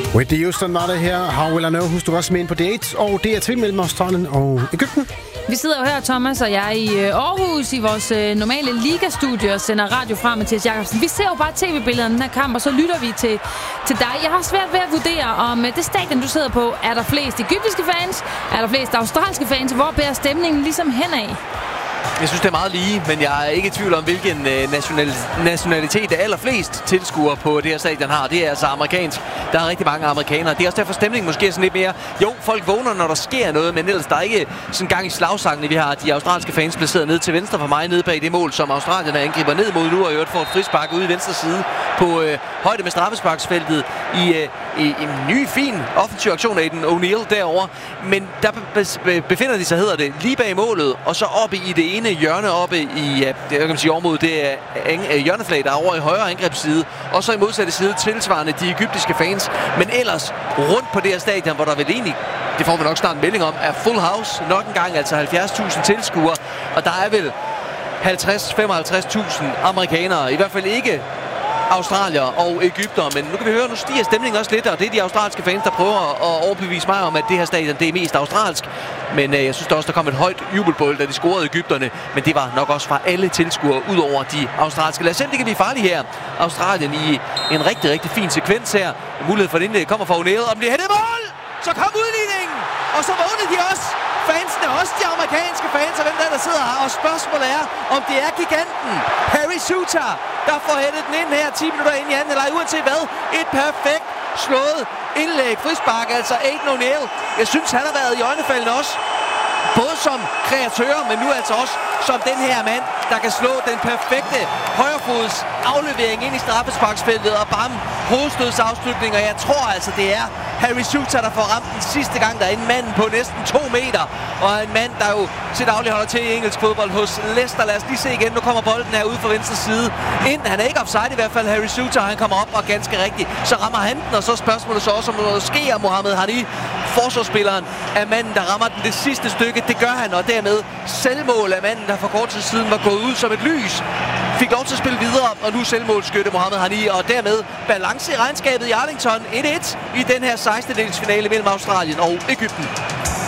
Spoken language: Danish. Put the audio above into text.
Whitney Houston var det her. How Will I Know? Husk du også med ind på Dates og DRTV mellem Australien og Egypten. Vi sidder jo her, Thomas og jeg, i Aarhus i vores normale ligastudie og sender radio fra Mathias Jakobsen. Vi ser jo bare tv-billederne af den her kamp, og så lytter vi til dig. Jeg har svært ved at vurdere, om det stadion, du sidder på, er der flest egyptiske fans, er der flest australske fans, hvor bærer stemningen ligesom henad? Jeg synes, det er meget lige, men jeg er ikke i tvivl om, hvilken nationalitet det allerflest tilskuere på det her stadion har. Det er altså amerikansk. Der er rigtig mange amerikanere. Det er også derfor stemningen måske er sådan lidt mere... Jo, folk vågner, når der sker noget, men ellers der er ikke sådan gang i slagsangene. Vi har de australske fans placeret ned til venstre for mig, nede bag det mål, som Australien angriber ned mod nu, og i øvrigt får et frispark ude i venstre side på højde med straffesparksfeltet i en ny, fin offensiv aktion af den O'Neill derovre. Men der befinder de sig, hedder det, lige bag målet, og så oppe i det ene hjørne oppe i, jeg kan sige overmod, det er hjørneflag, der er over i højre angrebsside, og så i modsatte side tilsvarende de egyptiske fans. Men ellers rundt på det her stadion, hvor der vel egentlig, det får vi nok snart en melding om, er full house nok en gang, altså 70.000 tilskuere, og der er vel 50-55.000 amerikanere, i hvert fald ikke australier og egypter, men nu kan vi høre, nu stiger stemningen også lidt, og det er de australske fans, der prøver at overbevise mig om, at det her stadion, det er mest australsk. Men jeg synes også, der kom et højt jubelbål, da de scorede egypterne, men det var nok også fra alle tilskuere, ud over de australske. Lad os se, om det kan blive farligt her. Australien i en rigtig, rigtig fin sekvens her. Mulighed for det indlæg kommer fra O'Neill, og bliver hættet mål! Så kom udligningen! Og så vågnede de også. Fansene, også de amerikanske fans, og hvem der sidder her. Og spørgsmålet er, om det er giganten Harry Souttar, der får hættet den ind her 10 minutter ind i anden, eller uanset hvad. Et perfekt slået indlæg. Frispark, altså Aidan O'Neill. Jeg synes, han har været i øjnefaldene også. Både som kreatør, men nu altså også som den her mand, der kan slå den perfekte højrefods aflevering ind i straffesparksfeltet og bam, hovedstødsafslutning. Og jeg tror altså, det er Harry Souttar, der får ramt den sidste gang. Der er en mand på næsten 2 meter, og en mand, der jo til daglig holder til i engelsk fodbold hos Leicester. Lad os lige se igen. Nu kommer bolden her ude fra venstre side ind. Han er ikke offside i hvert fald, Harry Souttar. Han kommer op og ganske rigtigt. Så rammer han den, og så spørgsmålet så også, om noget sker. Mohamed Hani, forsvarsspilleren, er manden, der rammer den det sidste stykke. Det gør han, og dermed selvmål af manden, der for kort tid siden var gået ud som et lys. Fik lov til at spille videre, og nu selvmålskytte Mohamed Hani, og dermed balance i regnskabet i Arlington 1-1 i den her 16. delsfinale mellem Australien og Egypten.